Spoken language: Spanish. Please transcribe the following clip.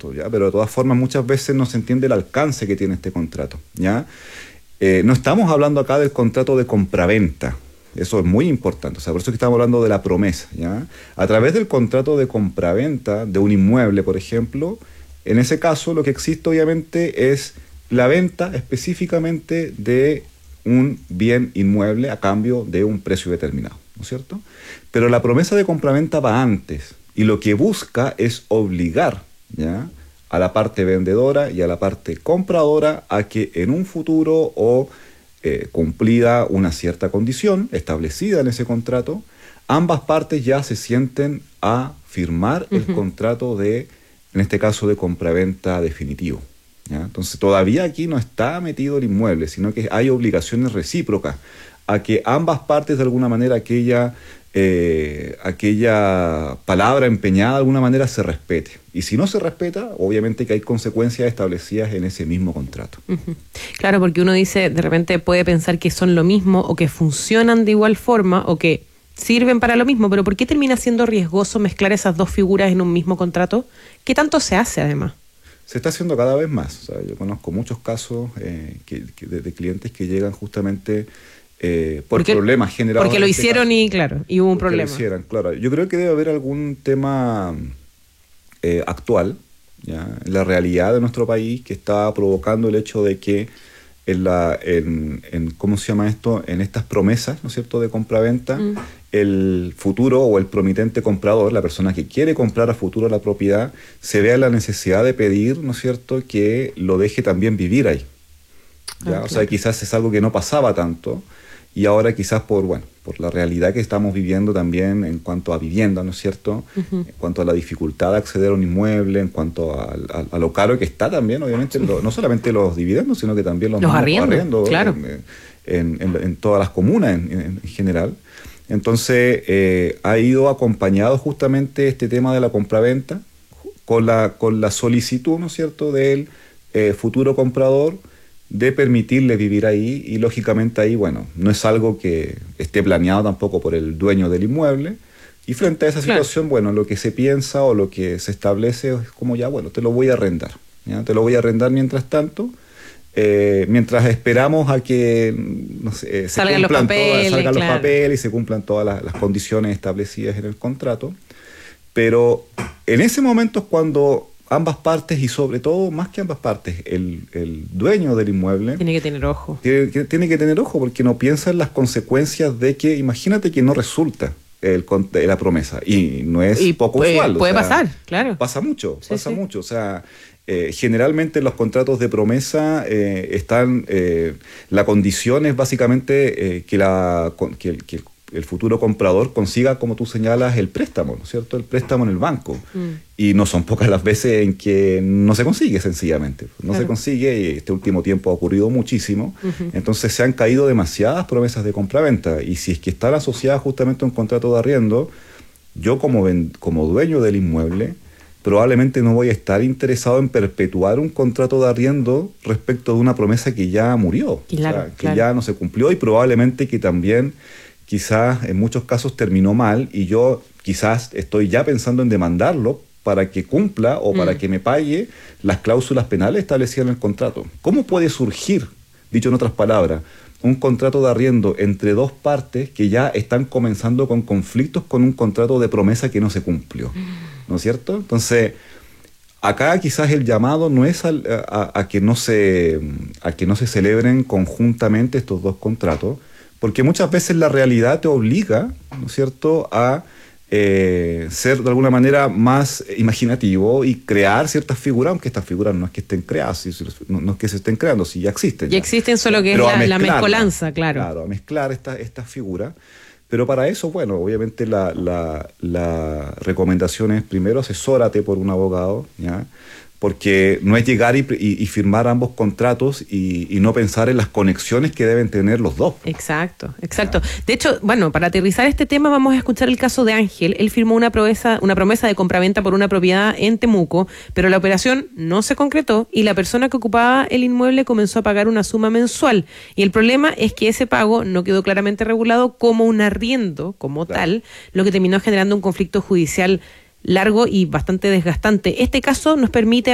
cierto, ¿ya? Pero de todas formas muchas veces no se entiende el alcance que tiene este contrato, ¿ya? No estamos hablando acá del contrato de compraventa. Eso es muy importante, o sea, por eso es que estamos hablando de la promesa, ¿ya? A través del contrato de compraventa de un inmueble, por ejemplo, en ese caso lo que existe obviamente es la venta específicamente de un bien inmueble a cambio de un precio determinado, ¿no es cierto? Pero la promesa de compraventa va antes y lo que busca es obligar, ¿ya?, a la parte vendedora y a la parte compradora a que en un futuro o cumplida una cierta condición establecida en ese contrato, ambas partes ya se sienten a firmar el contrato de, en este caso, de compraventa definitivo, ¿ya? Entonces todavía aquí no está metido el inmueble, sino que hay obligaciones recíprocas a que ambas partes de alguna manera aquella palabra empeñada de alguna manera se respete. Y si no se respeta, obviamente que hay consecuencias establecidas en ese mismo contrato. Claro, porque uno dice, de repente puede pensar que son lo mismo o que funcionan de igual forma o que sirven para lo mismo, pero ¿por qué termina siendo riesgoso mezclar esas dos figuras en un mismo contrato? ¿Qué tanto se hace además? Se está haciendo cada vez más. O sea, yo conozco muchos casos de clientes que llegan justamente por problemas generados. Porque lo hicieron y claro, y hubo un problema. Claro. Yo creo que debe haber algún tema actual, ¿ya?, en la realidad de nuestro país que está provocando el hecho de que ¿cómo se llama esto? En estas promesas, ¿no es cierto?, de compraventa, el futuro o el promitente comprador, la persona que quiere comprar a futuro la propiedad, se vea la necesidad de pedir, ¿no es cierto?, que lo deje también vivir ahí, ¿ya? Claro. O sea, quizás es algo que no pasaba tanto y ahora quizás por la realidad que estamos viviendo también en cuanto a vivienda, ¿no es cierto?, en cuanto a la dificultad de acceder a un inmueble, en cuanto a lo caro que está también, obviamente, no solamente los dividendos, sino que también los arriendos, claro, en todas las comunas en general. Entonces, ha ido acompañado justamente este tema de la compraventa con la solicitud, ¿no es cierto?, del futuro comprador de permitirle vivir ahí y lógicamente ahí, bueno, no es algo que esté planeado tampoco por el dueño del inmueble y frente a esa situación, bueno, lo que se piensa o lo que se establece es como ya, bueno, te lo voy a arrendar, ¿ya? Te lo voy a arrendar mientras tanto, mientras esperamos a que, no sé, salgan los papeles y se cumplan todas las condiciones establecidas en el contrato, pero en ese momento es cuando ambas partes y sobre todo, más que ambas partes, el dueño del inmueble tiene que tener ojo. Tiene que tener ojo porque no piensa en las consecuencias de que, imagínate que no resulta la promesa y no es poco usual. Puede pasar, claro. Pasa mucho. O sea, generalmente los contratos de promesa están, la condición es básicamente que el futuro comprador consiga, como tú señalas, el préstamo, ¿no es cierto?, el préstamo en el banco. Y no son pocas las veces en que no se consigue, sencillamente. Se consigue, y este último tiempo ha ocurrido muchísimo. Entonces se han caído demasiadas promesas de compraventa. Y si es que están asociadas justamente a un contrato de arriendo, yo como dueño del inmueble, probablemente no voy a estar interesado en perpetuar un contrato de arriendo respecto de una promesa que ya murió, que ya no se cumplió y probablemente que también quizás en muchos casos terminó mal y yo quizás estoy ya pensando en demandarlo para que cumpla o para que me pague las cláusulas penales establecidas en el contrato. ¿Cómo puede surgir, dicho en otras palabras, un contrato de arriendo entre dos partes que ya están comenzando con conflictos con un contrato de promesa que no se cumplió? ¿No es cierto? Entonces, acá quizás el llamado no es a que no se celebren conjuntamente estos dos contratos, porque muchas veces la realidad te obliga, ¿no es cierto?, a ser de alguna manera más imaginativo y crear ciertas figuras, aunque estas figuras no es que estén creadas, no es que se estén creando, si ya existen. Ya existen, solo que es la mezcolanza, claro. Claro, a mezclar estas figuras. Pero para eso, bueno, obviamente la recomendación es primero asesórate por un abogado, ¿ya? Porque no es llegar y firmar ambos contratos y no pensar en las conexiones que deben tener los dos. Exacto. De hecho, bueno, para aterrizar este tema vamos a escuchar el caso de Ángel. Él firmó una promesa de compraventa por una propiedad en Temuco, pero la operación no se concretó y la persona que ocupaba el inmueble comenzó a pagar una suma mensual. Y el problema es que ese pago no quedó claramente regulado como un arriendo, como tal, lo que terminó generando un conflicto judicial largo y bastante desgastante. Este caso nos permite